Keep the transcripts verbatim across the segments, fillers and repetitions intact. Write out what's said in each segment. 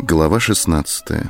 Глава шестнадцатая.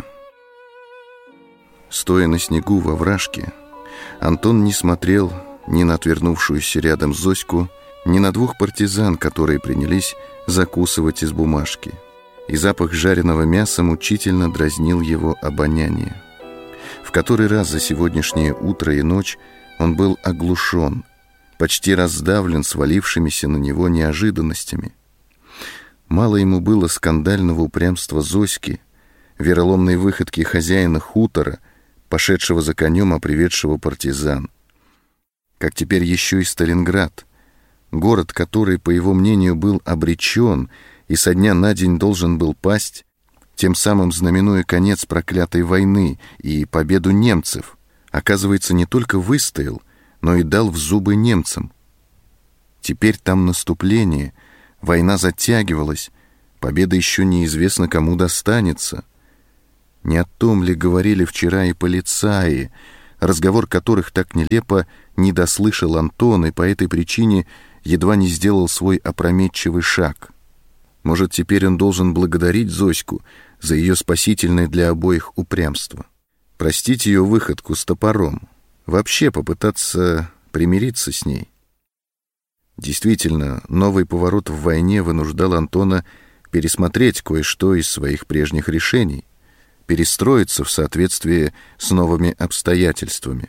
Стоя на снегу во овражке, Антон не смотрел ни на отвернувшуюся рядом Зоську, ни на двух партизан, которые принялись закусывать из бумажки. И запах жареного мяса мучительно дразнил его обоняние. В который раз за сегодняшнее утро и ночь он был оглушен, почти раздавлен свалившимися на него неожиданностями. Мало ему было скандального упрямства Зоськи, вероломной выходки хозяина хутора, пошедшего за конем, а приведшего партизан. Как теперь еще и Сталинград, город, который, по его мнению, был обречен и со дня на день должен был пасть, тем самым знаменуя конец проклятой войны и победу немцев, оказывается, не только выстоял, но и дал в зубы немцам. Теперь там наступление, война затягивалась, победа еще неизвестно кому достанется. Не о том ли говорили вчера и полицаи, разговор которых так нелепо не дослышал Антон и по этой причине едва не сделал свой опрометчивый шаг. Может, теперь он должен благодарить Зоську за ее спасительное для обоих упрямство, простить ее выходку с топором, вообще попытаться примириться с ней. Действительно, новый поворот в войне вынуждал Антона пересмотреть кое-что из своих прежних решений, перестроиться в соответствии с новыми обстоятельствами.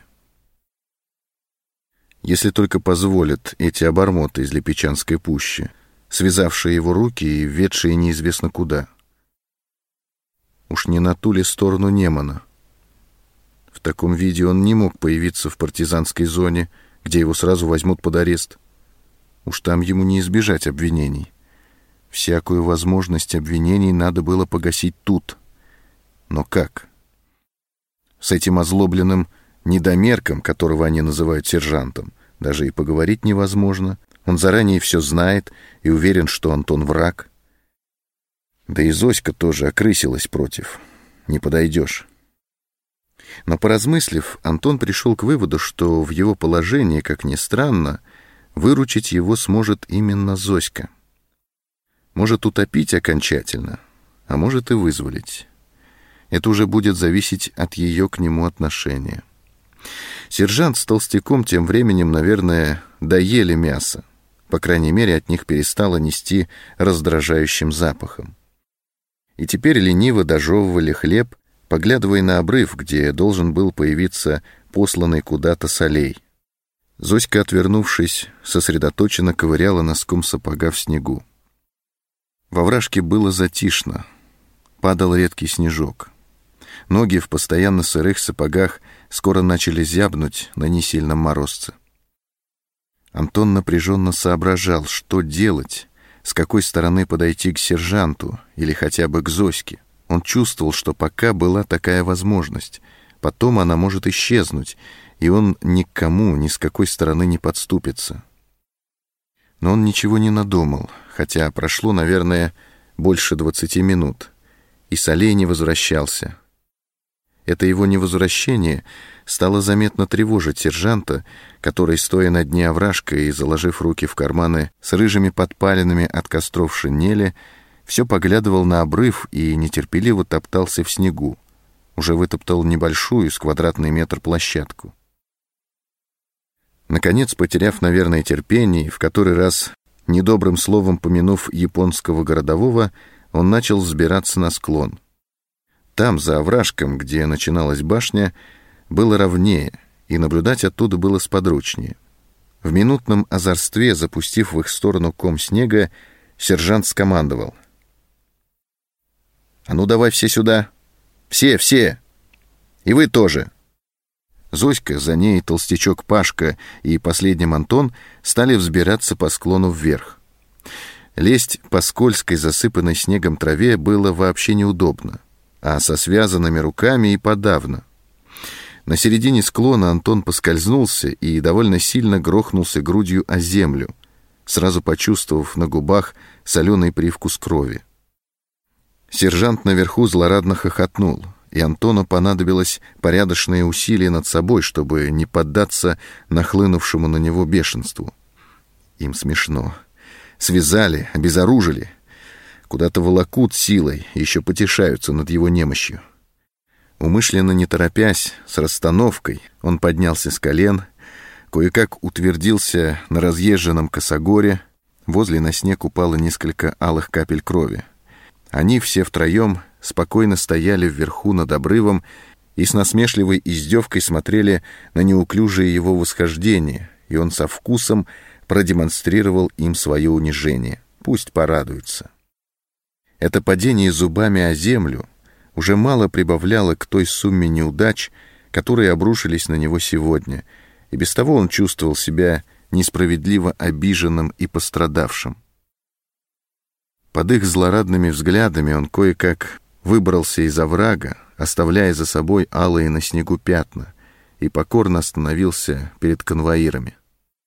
Если только позволят эти обормоты из Липичанской пущи, связавшие его руки и ведшие неизвестно куда. Уж не на ту ли сторону Немана? В таком виде он не мог появиться в партизанской зоне, где его сразу возьмут под арест. Уж там ему не избежать обвинений. Всякую возможность обвинений надо было погасить тут. Но как? С этим озлобленным недомерком, которого они называют сержантом, даже и поговорить невозможно. Он заранее все знает и уверен, что Антон враг. Да и Зоська тоже окрысилась против. Не подойдешь. Но поразмыслив, Антон пришел к выводу, что в его положении, как ни странно, выручить его сможет именно Зоська. Может утопить окончательно, а может и вызволить. Это уже будет зависеть от ее к нему отношения. Сержант с толстяком тем временем, наверное, доели мясо. По крайней мере, от них перестало нести раздражающим запахом. И теперь лениво дожевывали хлеб, поглядывая на обрыв, где должен был появиться посланный куда-то солей. Зоська, отвернувшись, сосредоточенно ковыряла носком сапога в снегу. Во овражке было затишно. Падал редкий снежок. Ноги в постоянно сырых сапогах скоро начали зябнуть на несильном морозце. Антон напряженно соображал, что делать, с какой стороны подойти к сержанту или хотя бы к Зоське. Он чувствовал, что пока была такая возможность, потом она может исчезнуть, и он ни к кому, ни с какой стороны не подступится. Но он ничего не надумал, хотя прошло, наверное, больше двадцати минут, и солей не возвращался. Это его невозвращение стало заметно тревожить сержанта, который, стоя на дне овражка и заложив руки в карманы с рыжими подпалинами от костров шинели, все поглядывал на обрыв и нетерпеливо топтался в снегу. Уже вытоптал небольшую с квадратный метр площадку. Наконец, потеряв, наверное, терпение, в который раз, недобрым словом помянув японского городового, он начал взбираться на склон. Там, за овражком, где начиналась башня, было ровнее, и наблюдать оттуда было сподручнее. В минутном озорстве, запустив в их сторону ком снега, сержант скомандовал: «А ну давай все сюда! Все, все! И вы тоже!» Зоська, за ней толстячок Пашка и последним Антон стали взбираться по склону вверх. Лезть по скользкой, засыпанной снегом траве было вообще неудобно, а со связанными руками и подавно. На середине склона Антон поскользнулся и довольно сильно грохнулся грудью о землю, сразу почувствовав на губах соленый привкус крови. Сержант наверху злорадно хохотнул, и Антону понадобилось порядочные усилия над собой, чтобы не поддаться нахлынувшему на него бешенству. Им смешно. Связали, обезоружили. куда-то волокут силой и еще потешаются над его немощью. Умышленно не торопясь, с расстановкой, он поднялся с колен, кое-как утвердился на разъезженном косогоре, возле на снег упало несколько алых капель крови. Они все втроем спокойно стояли вверху над обрывом и с насмешливой издевкой смотрели на неуклюжее его восхождение, и он со вкусом продемонстрировал им свое унижение. Пусть порадуются. Это падение зубами о землю уже мало прибавляло к той сумме неудач, которые обрушились на него сегодня, и без того он чувствовал себя несправедливо обиженным и пострадавшим. Под их злорадными взглядами он кое-как выбрался из оврага, оставляя за собой алые на снегу пятна, и покорно остановился перед конвоирами.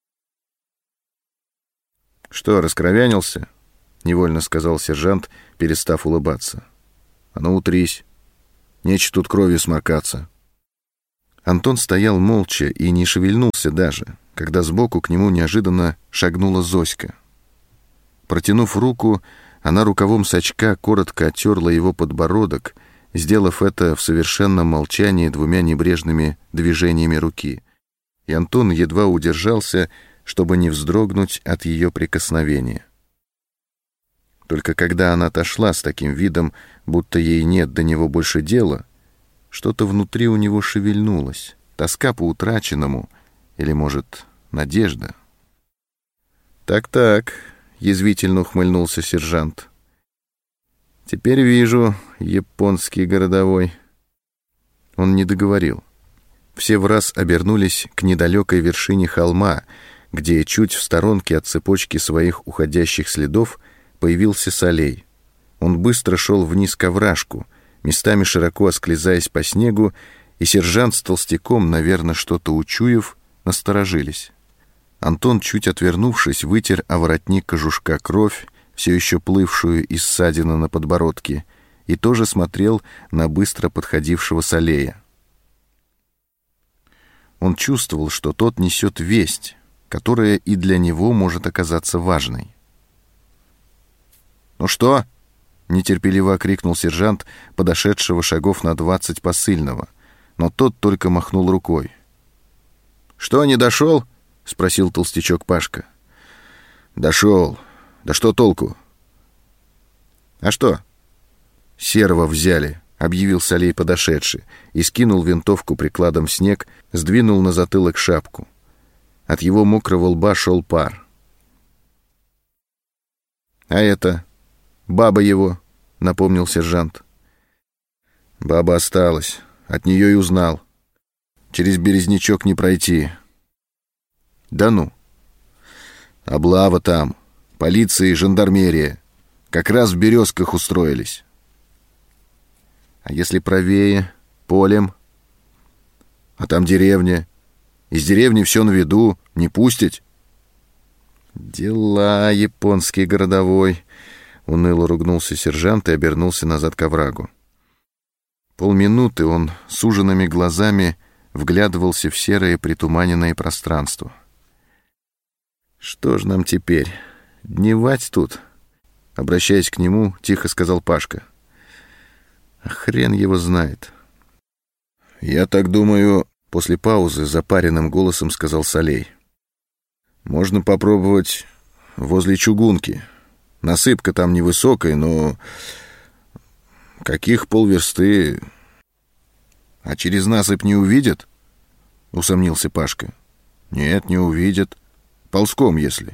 «Что, раскровянился?» — невольно сказал сержант, перестав улыбаться. «А ну, утрись. Нечего тут кровью сморкаться». Антон стоял молча и не шевельнулся даже, когда сбоку к нему неожиданно шагнула Зоська. Протянув руку, она рукавом сачка коротко оттерла его подбородок, сделав это в совершенном молчании двумя небрежными движениями руки. И Антон едва удержался, чтобы не вздрогнуть от ее прикосновения. Только когда она отошла с таким видом, будто ей нет до него больше дела, что-то внутри у него шевельнулось, тоска по утраченному, или, может, надежда. «Так-так», — язвительно ухмыльнулся сержант. «Теперь вижу, японский городовой». Он не договорил. Все враз обернулись к недалекой вершине холма, где чуть в сторонке от цепочки своих уходящих следов появился Солей. Он быстро шел вниз к овражку, местами широко осклизаясь по снегу, и сержант с толстяком, наверное, что-то учуяв, насторожились. Антон, чуть отвернувшись, вытер о воротник кожушка кровь, все еще плывшую из ссадины на подбородке, и тоже смотрел на быстро подходившего Солея. Он чувствовал, что тот несет весть, которая и для него может оказаться важной. «Ну что?» — нетерпеливо окрикнул сержант, подошедшего шагов на двадцать посыльного, но тот только махнул рукой. «Что, не дошел?» — спросил толстячок Пашка. «Дошел. Да что толку?» «А что?» «Серого взяли», — объявил Солей подошедший, и скинул винтовку прикладом в снег, сдвинул на затылок шапку. От его мокрого лба шел пар. «А это? Баба его», — напомнил сержант. «Баба осталась. От нее и узнал. Через Березнячок не пройти». «Да ну!» «Облава там. Полиция и жандармерия. Как раз в Березках устроились». «А если правее, полем?» «А там деревня. Из деревни все на виду. Не пустить?» «Дела, японский городовой», — уныло ругнулся сержант и обернулся назад к оврагу. Полминуты он суженными глазами вглядывался в серое притуманенное пространство. «Что ж нам теперь? Дневать тут?» Обращаясь к нему, тихо сказал Пашка. «А хрен его знает». «Я так думаю», — после паузы запаренным голосом сказал Солей. «Можно попробовать возле чугунки. Насыпка там невысокая, но каких полверсты. А через насыпь не увидят?» — усомнился Пашка. «Нет, не увидят. Ползком, если».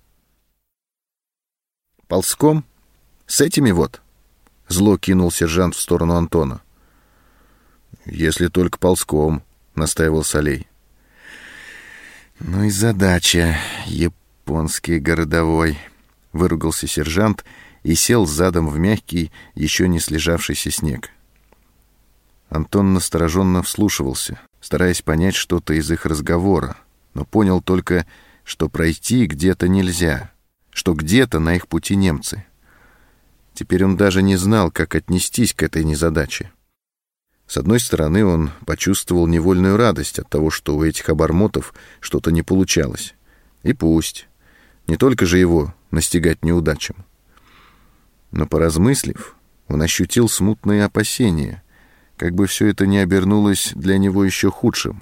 «Ползком? С этими вот?» — зло кинул сержант в сторону Антона. «Если только ползком», — настаивал Солей. «Ну и задача, японский городовой», — выругался сержант и сел задом в мягкий, еще не слежавшийся снег. Антон настороженно вслушивался, стараясь понять что-то из их разговора, но понял только, что пройти где-то нельзя, что где-то на их пути немцы. Теперь он даже не знал, как отнестись к этой незадаче. С одной стороны, он почувствовал невольную радость от того, что у этих обормотов что-то не получалось. И пусть. Не только же его настигать неудачам. Но, поразмыслив, он ощутил смутные опасения, как бы все это не обернулось для него еще худшим.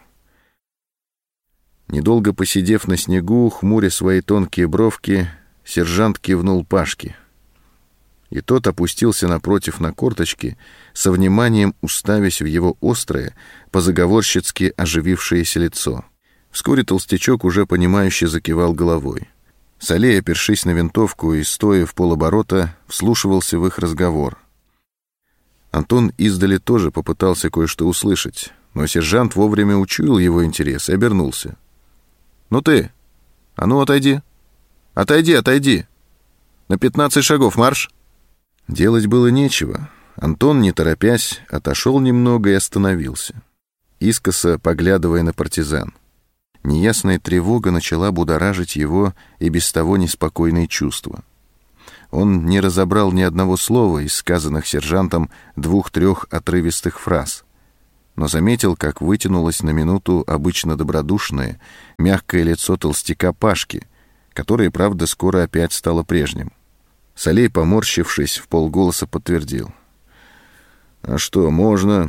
Недолго посидев на снегу, хмуря свои тонкие бровки, сержант кивнул Пашке. И тот опустился напротив на корточки, со вниманием уставясь в его острое, по-заговорщицки оживившееся лицо. Вскоре толстячок уже понимающе закивал головой. Солей, опершись на винтовку и стоя в полоборота, вслушивался в их разговор. Антон издали тоже попытался кое-что услышать, но сержант вовремя учуял его интерес и обернулся. «Ну ты! А ну отойди! Отойди, отойди! На пятнадцать шагов марш!» Делать было нечего. Антон, не торопясь, отошел немного и остановился, искоса поглядывая на партизан. Неясная тревога начала будоражить его и без того неспокойные чувства. Он не разобрал ни одного слова из сказанных сержантом двух-трех отрывистых фраз, но заметил, как вытянулось на минуту обычно добродушное, мягкое лицо толстяка Пашки, которое, правда, скоро опять стало прежним. Солей, поморщившись, вполголоса подтвердил: «А что, можно?»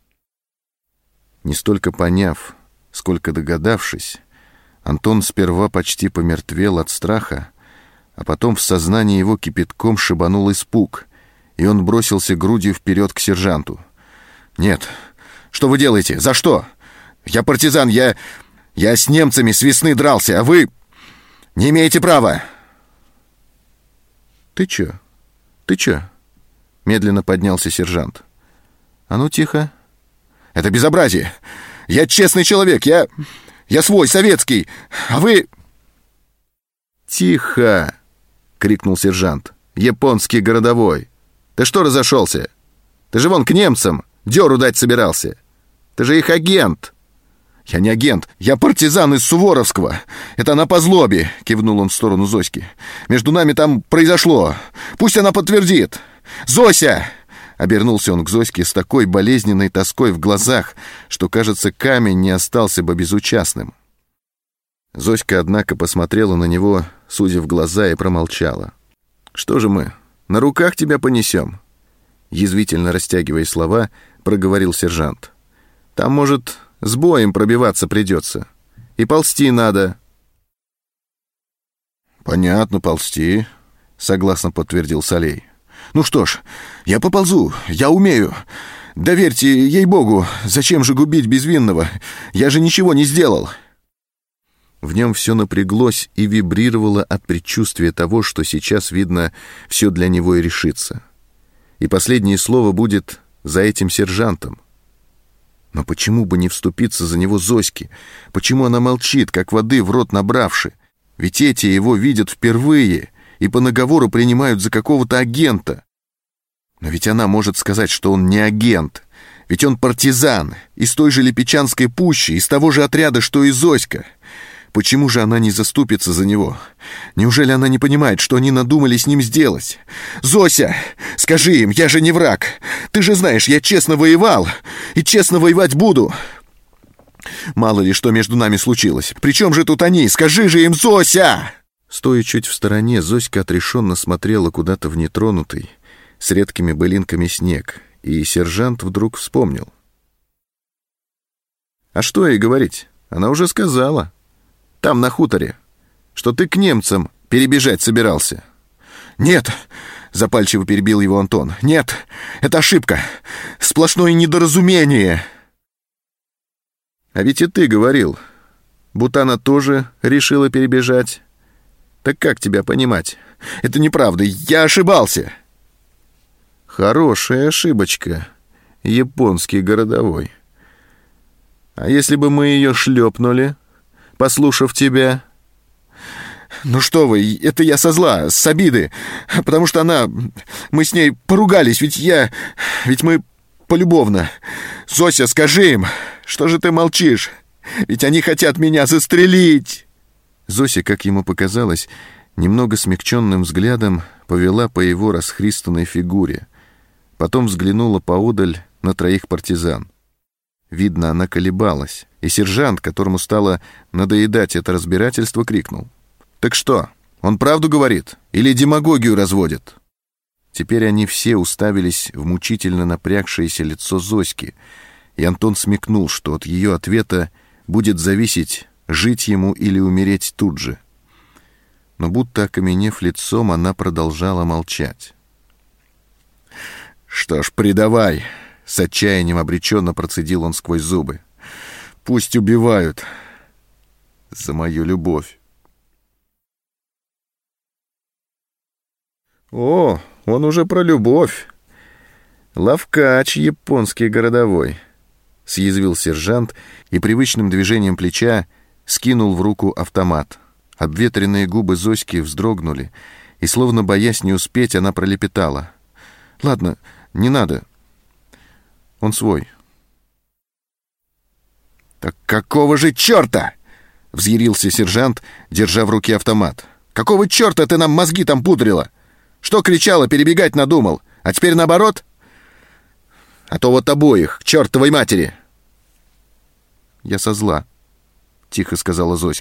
Не столько поняв, сколько догадавшись, Антон сперва почти помертвел от страха, а потом в сознании его кипятком шибанул испуг, и он бросился грудью вперед к сержанту. «Нет! Что вы делаете? За что? Я партизан, я... я с немцами с весны дрался, а вы не имеете права!» «Ты чё? Ты чё?» — медленно поднялся сержант. «А ну, тихо!» «Это безобразие! Я честный человек, я... я свой, советский, а вы...» «Тихо!» — крикнул сержант. «Японский городовой! Ты что разошелся? Ты же вон к немцам дёру дать собирался! Ты же их агент!» «Я не агент, я партизан из Суворовского. Это она по злобе», — кивнул он в сторону Зоськи. «Между нами там произошло. Пусть она подтвердит. Зося!» Обернулся он к Зоське с такой болезненной тоской в глазах, что, кажется, камень не остался бы безучастным. Зоська, однако, посмотрела на него, судя в глаза, и промолчала. «Что же мы, на руках тебя понесем?» Язвительно растягивая слова, проговорил сержант. «Там, может, с боем пробиваться придется. И ползти надо». «Понятно, ползти», — согласно подтвердил Солей. «Ну что ж, я поползу, я умею. Доверьте, ей-богу, зачем же губить безвинного? Я же ничего не сделал». В нем все напряглось и вибрировало от предчувствия того, что сейчас, видно, все для него и решится. И последнее слово будет за этим сержантом. Но почему бы не вступиться за него Зоське? Почему она молчит, как воды в рот набравши? Ведь эти его видят впервые и по наговору принимают за какого-то агента. Но ведь она может сказать, что он не агент. Ведь он партизан, из той же Липичанской пущи, из того же отряда, что и Зоська. Почему же она не заступится за него? Неужели она не понимает, что они надумали с ним сделать? «Зося, скажи им, я же не враг. Ты же знаешь, я честно воевал и честно воевать буду. Мало ли что между нами случилось. При чем же тут они? Скажи же им, Зося!» Стоя чуть в стороне, Зоська отрешенно смотрела куда-то в нетронутый, с редкими былинками снег, и сержант вдруг вспомнил. «А что ей говорить? Она уже сказала. Там, на хуторе, что ты к немцам перебежать собирался». «Нет!» — запальчиво перебил его Антон. «Нет! Это ошибка! Сплошное недоразумение!» «А ведь и ты говорил, будто она тоже решила перебежать. Так как тебя понимать?» «Это неправда! Я ошибался!» «Хорошая ошибочка, японский городовой. А если бы мы ее шлепнули, послушав тебя?» «Ну что вы, это я со зла, с обиды, потому что она... мы с ней поругались, ведь я... ведь мы полюбовно. Зося, скажи им, что же ты молчишь? Ведь они хотят меня застрелить!» Зося, как ему показалось, немного смягченным взглядом повела по его расхристанной фигуре, потом взглянула поодаль на троих партизан. Видно, она колебалась, и сержант, которому стало надоедать это разбирательство, крикнул: «Так что, он правду говорит или демагогию разводит?» Теперь они все уставились в мучительно напрягшееся лицо Зоськи, и Антон смекнул, что от ее ответа будет зависеть, жить ему или умереть тут же. Но будто окаменев лицом, она продолжала молчать. «Что ж, предавай!» — с отчаянием обреченно процедил он сквозь зубы. «Пусть убивают за мою любовь». «О, он уже про любовь! Ловкач японский городовой!» — съязвил сержант и привычным движением плеча скинул в руку автомат. Обветренные губы Зоськи вздрогнули, и, словно боясь не успеть, она пролепетала: «Ладно, не надо. Он свой». «Так какого же черта?» — взъярился сержант, держа в руке автомат. «Какого черта ты нам мозги там пудрила? Что кричала, перебегать надумал? А теперь наоборот? А то вот обоих, к чертовой матери!» «Я со зла», — тихо сказала Зоська.